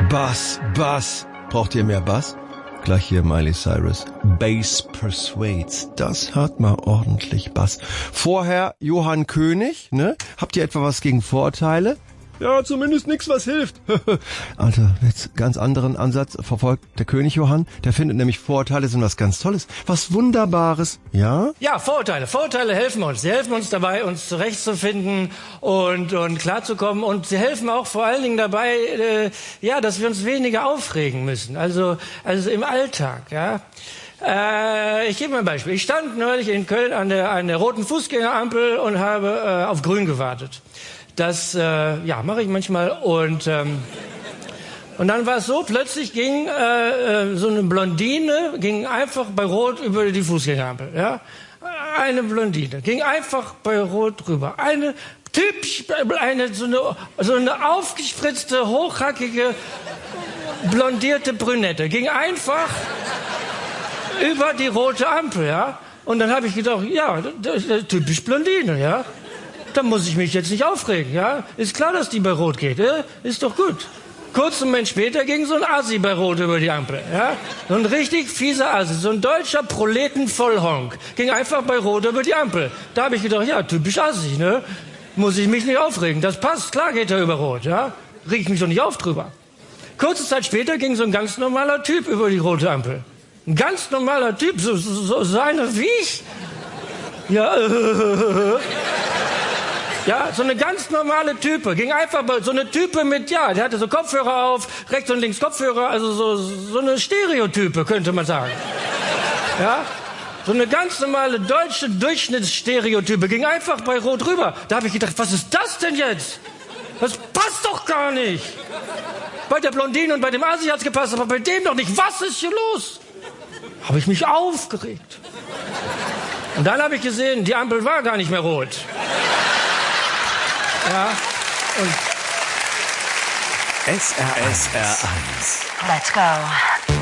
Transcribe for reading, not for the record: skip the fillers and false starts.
Bass. Braucht ihr mehr Bass? Gleich hier Miley Cyrus. Bass Persuades. Das hört mal ordentlich Bass. Vorher Johann König, ne? Habt ihr etwa was gegen Vorurteile? Ja, zumindest nix, was hilft. Alter, jetzt ganz anderen Ansatz verfolgt der König Johann. Der findet nämlich Vorurteile sind was ganz Tolles, was Wunderbares. Ja? Ja, Vorurteile. Vorurteile helfen uns. Sie helfen uns dabei, uns zurechtzufinden und klarzukommen. Und sie helfen auch vor allen Dingen dabei, dass wir uns weniger aufregen müssen. Also im Alltag, ja. Ich gebe mal ein Beispiel. Ich stand neulich in Köln an der roten Fußgängerampel und habe auf Grün gewartet. Das mache ich manchmal und dann war es so, plötzlich ging so eine Blondine ging einfach bei Rot über die Fußgängerampel, ja? Eine Blondine ging einfach bei Rot drüber. So eine aufgespritzte, hochhackige, blondierte Brünette ging einfach über die rote Ampel, ja? Und dann habe ich gedacht, ja, das ist typisch Blondine, ja? Da muss ich mich jetzt nicht aufregen, ja? Ist klar, dass die bei Rot geht, ist doch gut. Kurzen Moment später ging so ein Assi bei Rot über die Ampel, ja? So ein richtig fieser Assi, so ein deutscher Proletenvollhonk. Ging einfach bei Rot über die Ampel. Da habe ich gedacht, ja, typisch Assi, ne? Muss ich mich nicht aufregen, das passt, klar geht er über Rot, ja? Reg ich mich doch nicht auf drüber. Kurze Zeit später ging so ein ganz normaler Typ über die rote Ampel. Ein ganz normaler Typ, so einer wie ich. Ja, Ja, so eine ganz normale Type. Ging einfach so eine Type mit, der hatte so Kopfhörer auf, rechts und links Kopfhörer, also so eine Stereotype, könnte man sagen. Ja? So eine ganz normale deutsche Durchschnittsstereotype. Ging einfach bei Rot rüber. Da habe ich gedacht, was ist das denn jetzt? Das passt doch gar nicht. Bei der Blondine und bei dem Asi hat's gepasst, aber bei dem doch nicht. Was ist hier los? Habe ich mich aufgeregt. Und dann habe ich gesehen, die Ampel war gar nicht mehr rot. Ja, und SR1. Let's go.